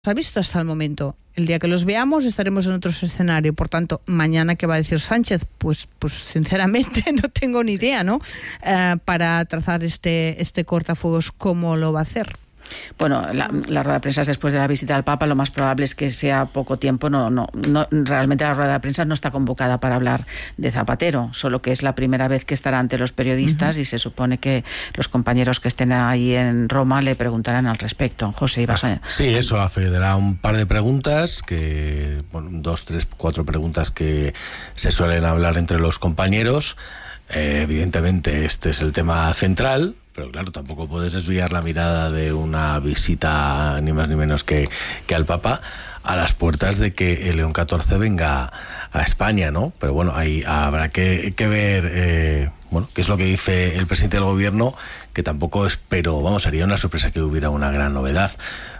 ha visto hasta el momento. El día que los veamos estaremos en otro escenario. Por tanto, mañana, ¿qué va a decir Sánchez? Pues sinceramente no tengo ni idea, ¿no? Para trazar este cortafuegos, ¿cómo lo va a hacer? Bueno, la rueda de prensa después de la visita al Papa, lo más probable es que sea poco tiempo. No, realmente la rueda de prensa no está convocada para hablar de Zapatero, solo que es la primera vez que estará ante los periodistas y se supone que los compañeros que estén ahí en Roma le preguntarán al respecto. José, ibas a... Sí, eso, afederará un par de preguntas, 2, 3, 4 preguntas que se suelen hablar entre los compañeros. Evidentemente este es el tema central, pero claro, tampoco puedes desviar la mirada de una visita ni más ni menos que al Papa a las puertas de que el León XIV venga a España, ¿no? Pero bueno, ahí habrá que ver qué es lo que dice el presidente del gobierno, que tampoco espero, sería una sorpresa que hubiera una gran novedad.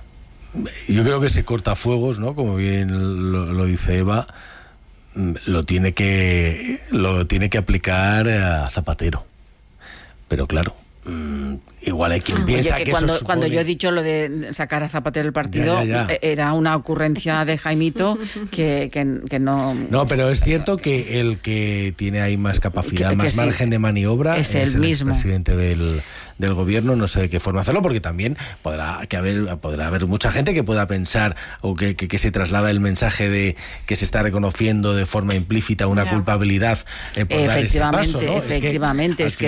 Yo creo que ese cortafuegos, ¿no? Como bien lo dice Eva, lo tiene que aplicar a Zapatero. Pero claro, igual hay quien piensa que cuando yo he dicho lo de sacar a Zapatero del partido, ya. Era una ocurrencia de Jaimito que no... No, pero es cierto que el que tiene ahí más capacidad, más margen de maniobra es el mismo presidente del gobierno. No sé de qué forma hacerlo, porque también podrá haber mucha gente que pueda pensar o que se traslada el mensaje de que se está reconociendo de forma implícita una culpabilidad por dar ese paso, ¿no? Efectivamente, es que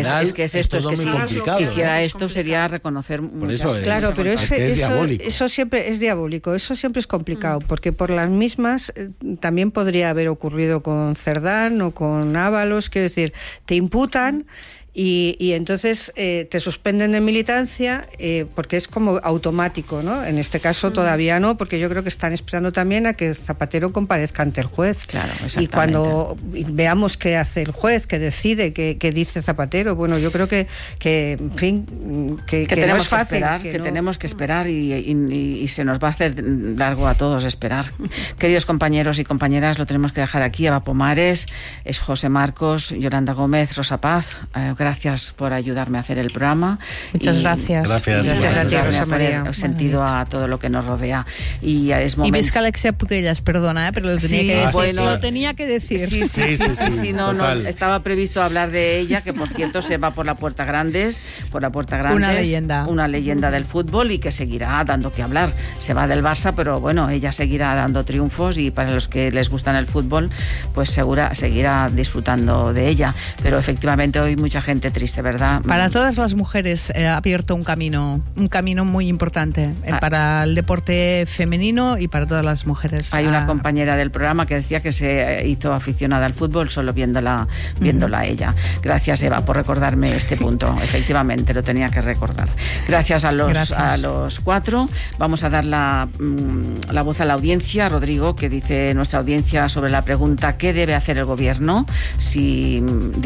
si hiciera esto sería reconocer muchas cosas. Claro, pero eso siempre es diabólico, eso siempre es complicado, porque por las mismas también podría haber ocurrido con Cerdán o con Ábalos, quiero decir, te imputan y entonces te suspenden de militancia porque es como automático, ¿no? En este caso todavía no, porque yo creo que están esperando también a que Zapatero comparezca ante el juez. Claro, exactamente. Y cuando veamos qué hace el juez, qué decide, qué dice Zapatero, bueno, yo creo que en fin, que no es fácil. Tenemos que esperar y se nos va a hacer largo a todos esperar. Queridos compañeros y compañeras, lo tenemos que dejar aquí. Eva Pomares, es José Marcos, Yolanda Gómez, Rosa Paz. Gracias por ayudarme a hacer el programa. Muchas gracias. Gracias a ti, Rosa María. Sentido a todo lo que nos rodea. Y es momento... Y visca Alexia Putellas, perdona, pero lo tenía que decir. Sí, no, estaba previsto hablar de ella, que por cierto se va por la Puerta Grandes. Una leyenda del fútbol y que seguirá dando que hablar. Se va del Barça, pero bueno, ella seguirá dando triunfos y para los que les gustan el fútbol, pues seguirá disfrutando de ella. Pero efectivamente hoy mucha gente triste, ¿verdad? Para todas las mujeres ha abierto un camino muy importante para el deporte femenino y para todas las mujeres. Hay una compañera del programa que decía que se hizo aficionada al fútbol solo viéndola a ella. Gracias, Eva, por recordarme este punto. Efectivamente, lo tenía que recordar. Gracias a los cuatro. Vamos a dar la voz a la audiencia. Rodrigo, que dice nuestra audiencia sobre la pregunta ¿qué debe hacer el gobierno? Si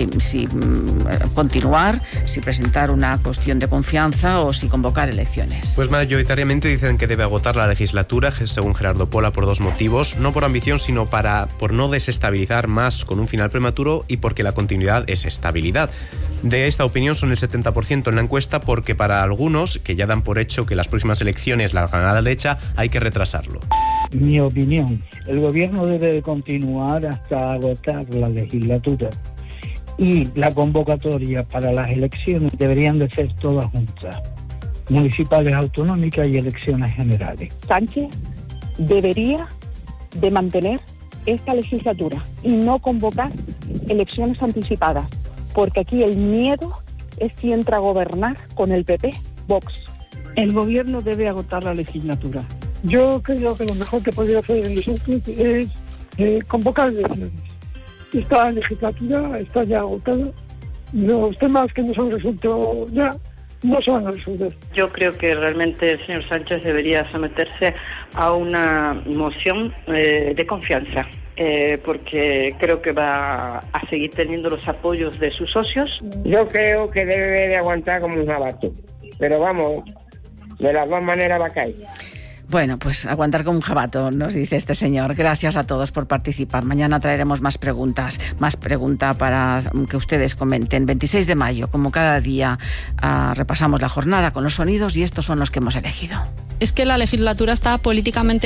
continuar, si presentar una cuestión de confianza o si convocar elecciones. Pues mayoritariamente dicen que debe agotar la legislatura, según Gerardo Pola, por 2 motivos, no por ambición, sino por no desestabilizar más con un final prematuro y porque la continuidad es estabilidad. De esta opinión son el 70% en la encuesta, porque para algunos, que ya dan por hecho que las próximas elecciones la ganará la derecha, hay que retrasarlo. Mi opinión, el gobierno debe continuar hasta agotar la legislatura. Y la convocatoria para las elecciones deberían de ser todas juntas, municipales, autonómicas y elecciones generales. Sánchez debería de mantener esta legislatura y no convocar elecciones anticipadas, porque aquí el miedo es si entra a gobernar con el PP, Vox. El gobierno debe agotar la legislatura. Yo creo que lo mejor que podría hacer el Sánchez es convocar elecciones. Esta legislatura está ya agotada. Los temas que nos han resuelto ya no se van a resolver. Yo creo que realmente el señor Sánchez debería someterse a una moción de confianza, porque creo que va a seguir teniendo los apoyos de sus socios. Yo creo que debe de aguantar como un jabato, pero vamos, de las dos maneras va a caer. Bueno, pues aguantar como un jabato, nos dice este señor. Gracias a todos por participar. Mañana traeremos más preguntas, para que ustedes comenten. 26 de mayo, como cada día, repasamos la jornada con los sonidos y estos son los que hemos elegido. Es que la legislatura está políticamente